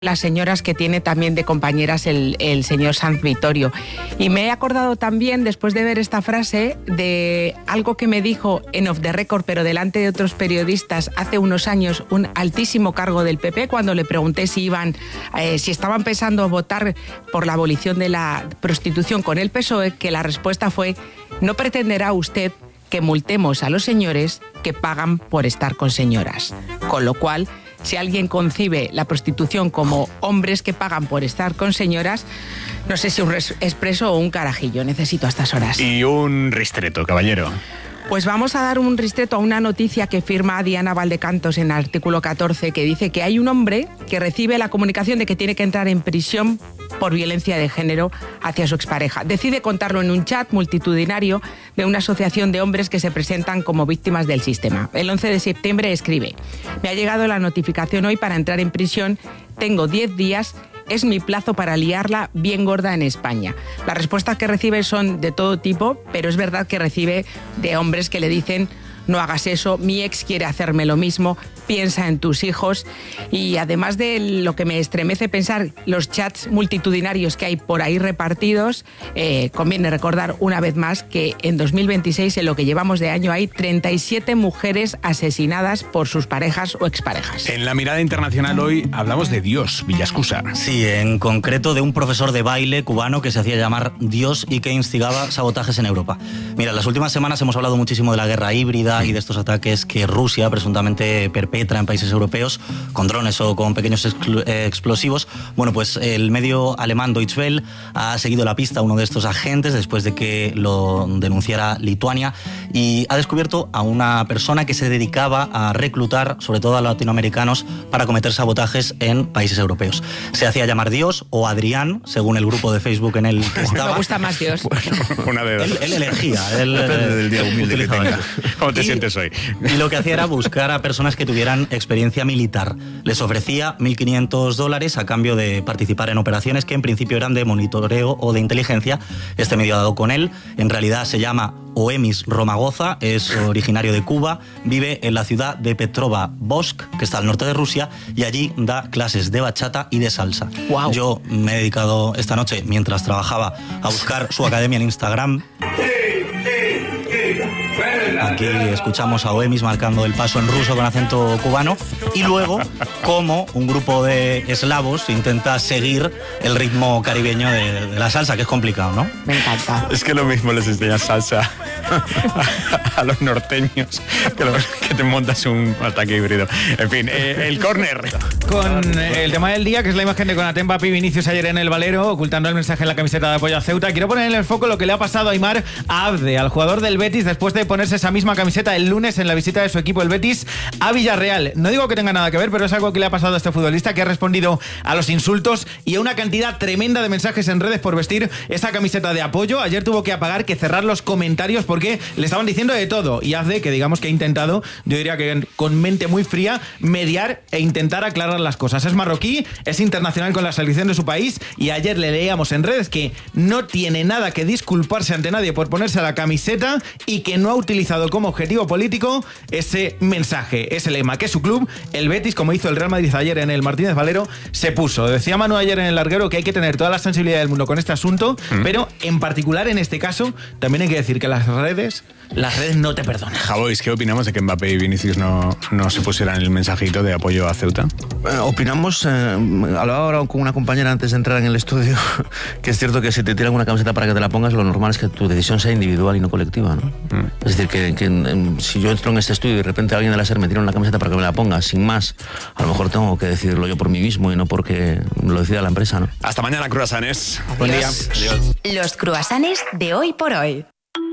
las señoras que tiene también de compañeras el señor Sanz Vittorio. Y me he acordado también, después de ver esta frase, de algo que me dijo en Off the Record, pero delante de otros periodistas, hace unos años, un altísimo cargo del PP, cuando le pregunté si estaban pensando votar por la abolición de la prostitución con el PSOE, que la respuesta fue: no pretenderá usted que multemos a los señores que pagan por estar con señoras. Con lo cual, si alguien concibe la prostitución como hombres que pagan por estar con señoras, no sé si un expreso o un carajillo necesito a estas horas. Y un ristreto, caballero. Pues vamos a dar un ristreto a una noticia que firma Diana Valdecantos en el artículo 14, que dice que hay un hombre que recibe la comunicación de que tiene que entrar en prisión por violencia de género hacia su expareja. Decide contarlo en un chat multitudinario de una asociación de hombres que se presentan como víctimas del sistema. El 11 de septiembre escribe: me ha llegado la notificación hoy para entrar en prisión, tengo 10 días, es mi plazo para liarla bien gorda en España. Las respuestas que recibe son de todo tipo, pero es verdad que recibe de hombres que le dicen: no hagas eso, mi ex quiere hacerme lo mismo, piensa en tus hijos. Y además de lo que me estremece pensar, los chats multitudinarios que hay por ahí repartidos, conviene recordar una vez más que en 2026, en lo que llevamos de año, hay 37 mujeres asesinadas por sus parejas o exparejas. En la mirada internacional hoy hablamos de Dios, Villascusa. Sí, en concreto de un profesor de baile cubano que se hacía llamar Dios y que instigaba sabotajes en Europa. Mira, en las últimas semanas hemos hablado muchísimo de la guerra híbrida y de estos ataques que Rusia presuntamente perpetra en países europeos con drones o con pequeños explosivos. Bueno, pues el medio alemán Deutsche Welle ha seguido la pista a uno de estos agentes después de que lo denunciara Lituania y ha descubierto a una persona que se dedicaba a reclutar sobre todo a latinoamericanos para cometer sabotajes en países europeos. Se hacía llamar Dios o Adrián, según el grupo de Facebook en el que estaba. Me gusta más Dios. Bueno, una de dos. Él elegía. Depende del día humilde que tenga. ¿Cómo te sientes hoy? Y lo que hacía era buscar a personas que tuvieran experiencia militar. Les ofrecía $1.500 a cambio de participar en operaciones que en principio eran de monitoreo o de inteligencia. Este medio ha dado con él. En realidad se llama Oemis Romagoza, es originario de Cuba, vive en la ciudad de Petrova Bosk, que está al norte de Rusia, y allí da clases de bachata y de salsa. Wow. Yo me he dedicado esta noche, mientras trabajaba, a buscar su academia en Instagram. Aquí escuchamos a Oemis marcando el paso en ruso con acento cubano y luego cómo un grupo de eslavos intenta seguir el ritmo caribeño de la salsa, que es complicado, ¿no? Me encanta. Es que lo mismo les enseñas salsa a los norteños que te montas un ataque híbrido. En fin, el córner. Con el tema del día, que es la imagen de Konaté, Mbappé y Vinicius ayer en el Valero, ocultando el mensaje en la camiseta de apoyo a Ceuta. Quiero poner en el foco lo que le ha pasado a Aimar Abde, al jugador del Betis, después de ponerse esa misma camiseta el lunes en la visita de su equipo, el Betis, a Villarreal. No digo que tenga nada que ver, pero es algo que le ha pasado a este futbolista, que ha respondido a los insultos y a una cantidad tremenda de mensajes en redes por vestir esta camiseta de apoyo. Ayer tuvo que cerrar los comentarios porque le estaban diciendo de todo. Y Abde, que digamos que ha intentado, yo diría que con mente muy fría, mediar e intentar aclarar las cosas. Es marroquí, es internacional con la selección de su país y ayer le leíamos en redes que no tiene nada que disculparse ante nadie por ponerse la camiseta y que no ha utilizado como objetivo político ese mensaje, ese lema que su club, el Betis, como hizo el Real Madrid ayer en el Martínez Valero, se puso. Decía Manu ayer en el larguero que hay que tener toda la sensibilidad del mundo con este asunto, pero en particular en este caso también hay que decir que las redes no te perdonan. Javois, ¿qué opinamos de que Mbappé y Vinicius no se pusieran el mensajito de apoyo a Ceuta? Opinamos, hablaba ahora con una compañera antes de entrar en el estudio, que es cierto que si te tiran una camiseta para que te la pongas, lo normal es que tu decisión sea individual y no colectiva, ¿no? Es decir, que si yo entro en este estudio y de repente alguien de la SER me tira una camiseta para que me la ponga, sin más, a lo mejor tengo que decidirlo yo por mí mismo y no porque lo decida la empresa, ¿no? Hasta mañana, cruasanes. Buen día. Adiós. Los cruasanes de hoy por hoy.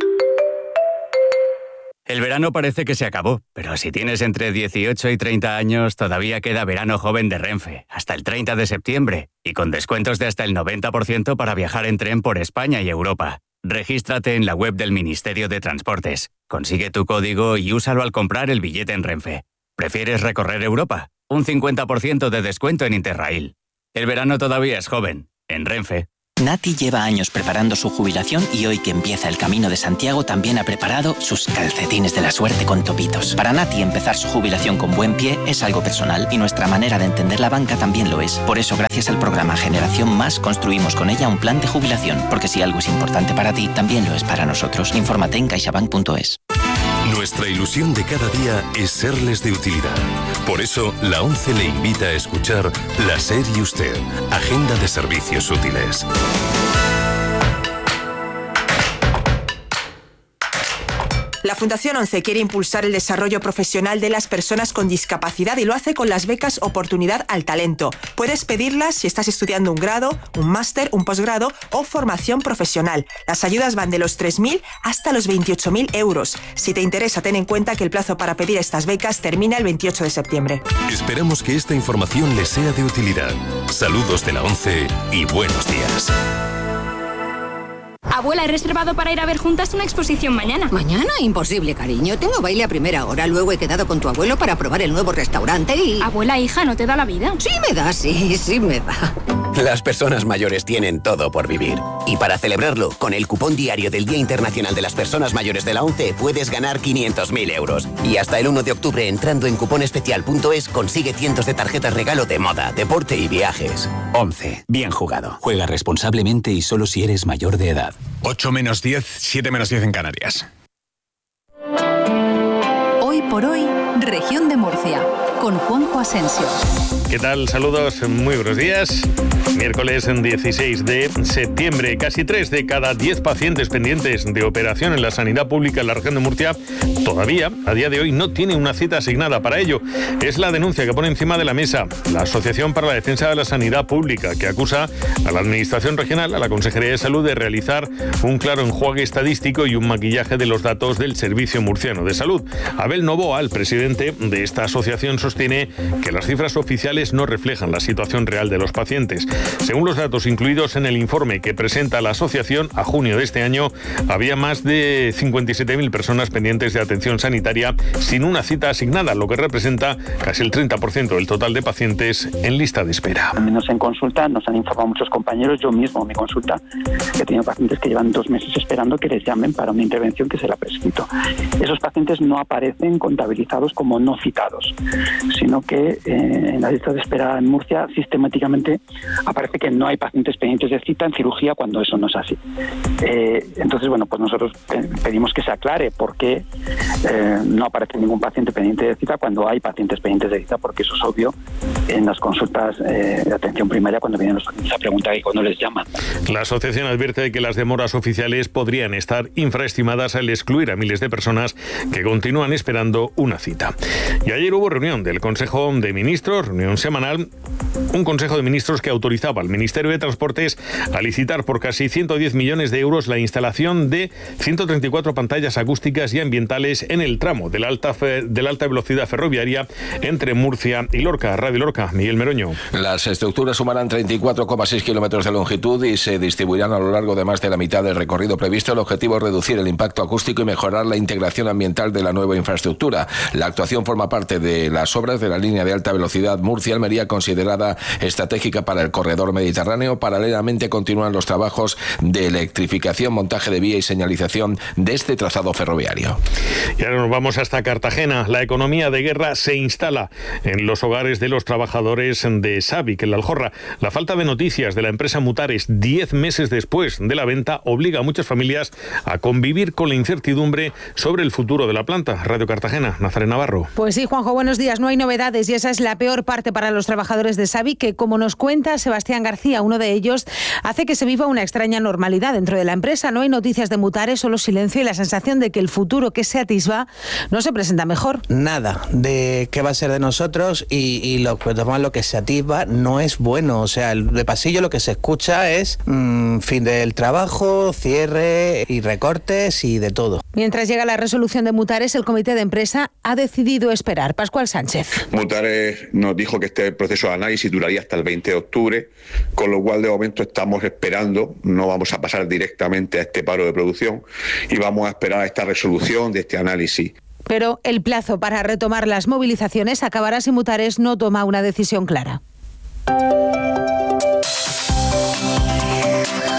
El verano parece que se acabó, pero si tienes entre 18 y 30 años, todavía queda verano joven de Renfe, hasta el 30 de septiembre, y con descuentos de hasta el 90% para viajar en tren por España y Europa. Regístrate en la web del Ministerio de Transportes, consigue tu código y úsalo al comprar el billete en Renfe. ¿Prefieres recorrer Europa? Un 50% de descuento en Interrail. El verano todavía es joven, en Renfe. Nati lleva años preparando su jubilación y hoy que empieza el Camino de Santiago también ha preparado sus calcetines de la suerte con topitos. Para Nati empezar su jubilación con buen pie es algo personal y nuestra manera de entender la banca también lo es. Por eso gracias al programa Generación Más construimos con ella un plan de jubilación, porque si algo es importante para ti, también lo es para nosotros. Infórmate en caixabank.es. Nuestra ilusión de cada día es serles de utilidad. Por eso, la ONCE le invita a escuchar La SER y Usted, Agenda de Servicios Útiles. La Fundación ONCE quiere impulsar el desarrollo profesional de las personas con discapacidad y lo hace con las becas Oportunidad al Talento. Puedes pedirlas si estás estudiando un grado, un máster, un posgrado o formación profesional. Las ayudas van de los 3.000 hasta los 28.000 euros. Si te interesa, ten en cuenta que el plazo para pedir estas becas termina el 28 de septiembre. Esperamos que esta información les sea de utilidad. Saludos de la ONCE y buenos días. Abuela, he reservado para ir a ver juntas una exposición mañana. ¿Mañana? Imposible, cariño. Tengo baile a primera hora. Luego he quedado con tu abuelo para probar el nuevo restaurante y... Abuela, hija, ¿no te da la vida? Sí me da, sí me da. Las personas mayores tienen todo por vivir. Y para celebrarlo, con el cupón diario del Día Internacional de las Personas Mayores de la ONCE puedes ganar 500.000 euros. Y hasta el 1 de octubre, entrando en cuponespecial.es, consigue cientos de tarjetas regalo de moda, deporte y viajes. ONCE. Bien jugado. Juega responsablemente y solo si eres mayor de edad. 8 menos 10, 7 menos 10 en Canarias. Hoy por hoy, Región de Murcia, con Juanjo Asensio. ¿Qué tal? Saludos, muy buenos días. Miércoles 16 de septiembre. Casi 3 de cada 10 pacientes pendientes de operación en la sanidad pública en la región de Murcia todavía, a día de hoy, no tiene una cita asignada para ello. Es la denuncia que pone encima de la mesa la Asociación para la Defensa de la Sanidad Pública, que acusa a la Administración Regional, a la Consejería de Salud, de realizar un claro enjuague estadístico y un maquillaje de los datos del Servicio Murciano de Salud. Abel Novoa, el presidente de esta asociación, sostiene que las cifras oficiales no reflejan la situación real de los pacientes. Según los datos incluidos en el informe que presenta la asociación, a junio de este año había más de 57.000 personas pendientes de atención sanitaria sin una cita asignada, lo que representa casi el 30% del total de pacientes en lista de espera. Al menos en consulta nos han informado muchos compañeros, yo mismo en mi consulta, que he tenido pacientes que llevan 2 meses esperando que les llamen para una intervención que se le ha prescrito. Esos pacientes no aparecen contabilizados como no citados, sino que en la lista de espera en Murcia sistemáticamente aparece que no hay pacientes pendientes de cita en cirugía cuando eso no es así. Entonces, bueno, pues nosotros pedimos que se aclare por qué no aparece ningún paciente pendiente de cita cuando hay pacientes pendientes de cita, porque eso es obvio en las consultas de atención primaria cuando vienen los pacientes a preguntar y cuando les llaman. La asociación advierte de que las demoras oficiales podrían estar infraestimadas al excluir a miles de personas que continúan esperando una cita. Y ayer hubo reunión del Consejo de Ministros, reunión semanal, un Consejo de Ministros que autorizaba al Ministerio de Transportes a licitar por casi 110 millones de euros la instalación de 134 pantallas acústicas y ambientales en el tramo de la alta velocidad ferroviaria entre Murcia y Lorca. Radio Lorca, Miguel Meroño. Las estructuras sumarán 34,6 kilómetros de longitud y se distribuirán a lo largo de más de la mitad del recorrido previsto. El objetivo es reducir el impacto acústico y mejorar la integración ambiental de la nueva infraestructura. La actuación forma parte de las obras de la línea de alta velocidad Murcia-Almería, considerada estratégica para el corredor mediterráneo. Paralelamente continúan los trabajos de electrificación, montaje de vía y señalización de este trazado ferroviario. Y ahora nos vamos hasta Cartagena. La economía de guerra se instala en los hogares de los trabajadores de Sabic, en la Aljorra. La falta de noticias de la empresa Mutares 10 meses después de la venta obliga a muchas familias a convivir con la incertidumbre sobre el futuro de la planta. Radio Cartagena, Nazaret Navarro. Pues sí, Juanjo, buenos días. No hay novedades y esa es la peor parte para los trabajadores de Sabic, que, como nos cuenta Sebastián García, uno de ellos, hace que se viva una extraña normalidad dentro de la empresa. No hay noticias de Mutares, solo silencio y la sensación de que el futuro que se atisba no se presenta mejor. Nada de qué va a ser de nosotros y lo que se atisba no es bueno. O sea, de pasillo lo que se escucha es fin del trabajo, cierre y recortes y de todo. Mientras llega la resolución de Mutares, el comité de empresa ha decidido esperar. Pascual Sánchez. Mutares nos dijo que este proceso de análisis duraría hasta el 20 de octubre, con lo cual de momento estamos esperando, no vamos a pasar directamente a este paro de producción y vamos a esperar a esta resolución de este análisis. Pero el plazo para retomar las movilizaciones acabará si Mutares no toma una decisión clara.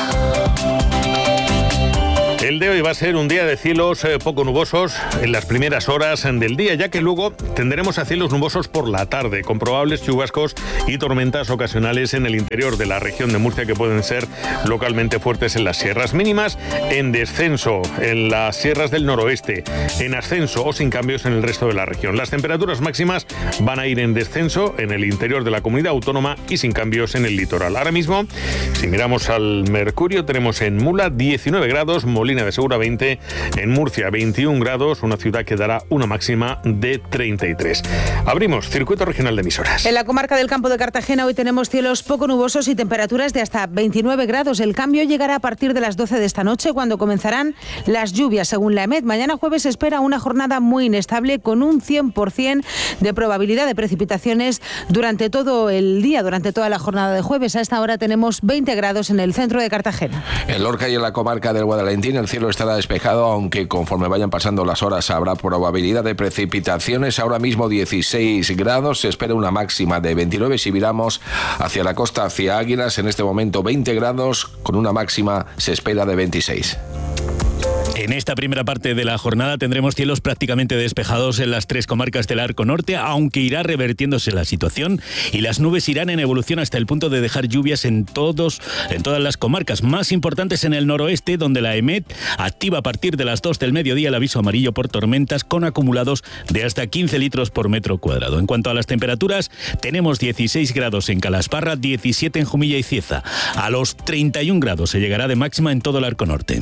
hoy va a ser un día de cielos poco nubosos en las primeras horas del día, ya que luego tendremos a cielos nubosos por la tarde, con probables chubascos y tormentas ocasionales en el interior de la región de Murcia, que pueden ser localmente fuertes en las sierras. Mínimas en descenso en las sierras del noroeste, en ascenso o sin cambios en el resto de la región. Las temperaturas máximas van a ir en descenso en el interior de la comunidad autónoma y sin cambios en el litoral. Ahora mismo, si miramos al mercurio, tenemos en Mula 19 grados, Molina de Segura 20, en Murcia 21 grados, una ciudad que dará una máxima de 33. Abrimos circuito regional de emisoras. En la comarca del Campo de Cartagena hoy tenemos cielos poco nubosos y temperaturas de hasta 29 grados. El cambio llegará a partir de las 12 de esta noche, cuando comenzarán las lluvias, según la EMET. Mañana jueves se espera una jornada muy inestable, con un 100% de probabilidad de precipitaciones durante todo el día, durante toda la jornada de jueves. A esta hora tenemos 20 grados en el centro de Cartagena. En Lorca y en la comarca del Guadalentín el cielo estará despejado, aunque conforme vayan pasando las horas habrá probabilidad de precipitaciones. Ahora mismo 16 grados, se espera una máxima de 29. Si viramos hacia la costa, hacia Águilas, en este momento 20 grados, con una máxima se espera de 26. En esta primera parte de la jornada tendremos cielos prácticamente despejados en las 3 comarcas del Arco Norte, aunque irá revertiéndose la situación y las nubes irán en evolución hasta el punto de dejar lluvias en todas las comarcas, más importantes en el noroeste, donde la EMET activa a partir de las 2 del mediodía el aviso amarillo por tormentas, con acumulados de hasta 15 litros por metro cuadrado. En cuanto a las temperaturas, tenemos 16 grados en Calasparra, 17 en Jumilla y Cieza. A los 31 grados se llegará de máxima en todo el Arco Norte.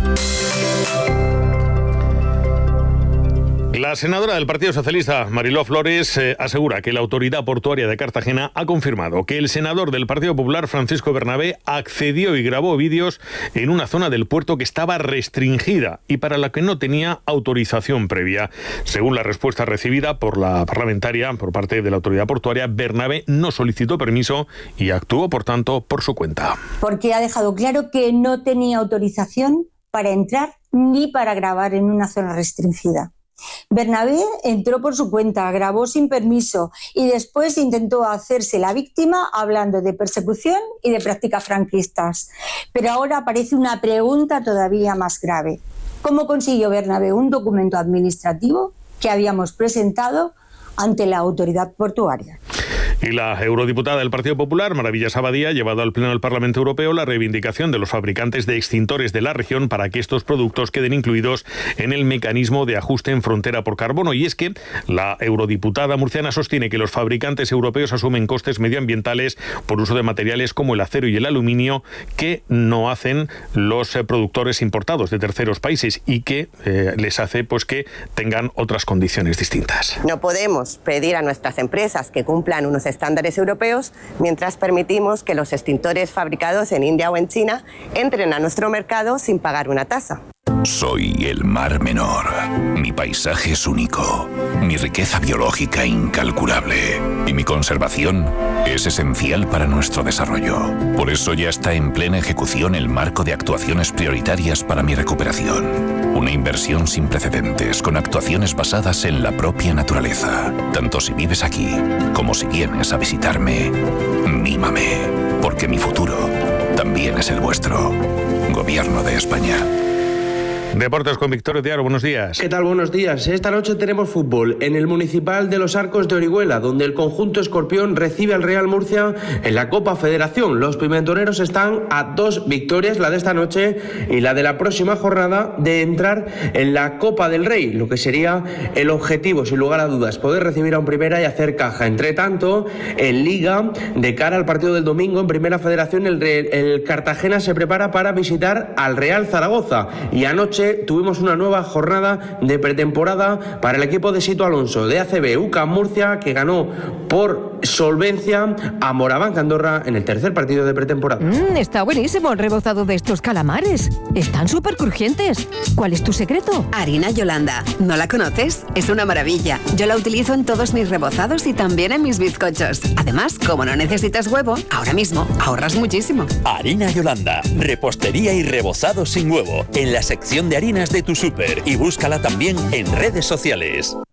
La senadora del Partido Socialista, Mariló Flores, asegura que la Autoridad Portuaria de Cartagena ha confirmado que el senador del Partido Popular, Francisco Bernabé, accedió y grabó vídeos en una zona del puerto que estaba restringida y para la que no tenía autorización previa. Según la respuesta recibida por la parlamentaria por parte de la Autoridad Portuaria, Bernabé no solicitó permiso y actuó, por tanto, por su cuenta. Porque ha dejado claro que no tenía autorización para entrar ni para grabar en una zona restringida. Bernabé entró por su cuenta, grabó sin permiso y después intentó hacerse la víctima hablando de persecución y de prácticas franquistas. Pero ahora aparece una pregunta todavía más grave. ¿Cómo consiguió Bernabé un documento administrativo que habíamos presentado ante la autoridad portuaria? Y la eurodiputada del Partido Popular, Maravillas Abadía, ha llevado al Pleno del Parlamento Europeo la reivindicación de los fabricantes de extintores de la región para que estos productos queden incluidos en el mecanismo de ajuste en frontera por carbono. Y es que la eurodiputada murciana sostiene que los fabricantes europeos asumen costes medioambientales por uso de materiales como el acero y el aluminio que no hacen los productores importados de terceros países y que les hace pues que tengan otras condiciones distintas. No podemos pedir a nuestras empresas que cumplan unos estándares europeos mientras permitimos que los extintores fabricados en India o en China entren a nuestro mercado sin pagar una tasa. Soy el Mar Menor. Mi paisaje es único, mi riqueza biológica incalculable y mi conservación es esencial para nuestro desarrollo. Por eso ya está en plena ejecución el marco de actuaciones prioritarias para mi recuperación. Una inversión sin precedentes, con actuaciones basadas en la propia naturaleza. Tanto si vives aquí como si vienes a visitarme, mímame, porque mi futuro también es el vuestro. Gobierno de España. Deportes con Victorio Diaro, buenos días. ¿Qué tal? Buenos días. Esta noche tenemos fútbol en el Municipal de los Arcos de Orihuela, donde el conjunto escorpión recibe al Real Murcia en la Copa Federación. Los pimentoneros están a 2 victorias, la de esta noche y la de la próxima jornada, de entrar en la Copa del Rey, lo que sería el objetivo, sin lugar a dudas, poder recibir a un Primera y hacer caja. Entre tanto, en Liga, de cara al partido del domingo en Primera Federación, el Cartagena se prepara para visitar al Real Zaragoza, y anoche tuvimos una nueva jornada de pretemporada para el equipo de Sito Alonso de ACB UCAM Murcia, que ganó por solvencia a Moraván Andorra en el tercer partido de pretemporada. Está buenísimo el rebozado de estos calamares. Están súper crujientes. ¿Cuál es tu secreto? Harina Yolanda. ¿No la conoces? Es una maravilla. Yo la utilizo en todos mis rebozados y también en mis bizcochos. Además, como no necesitas huevo, ahora mismo ahorras muchísimo. Harina Yolanda. Repostería y rebozado sin huevo. En la sección de harinas de tu súper, y búscala también en redes sociales.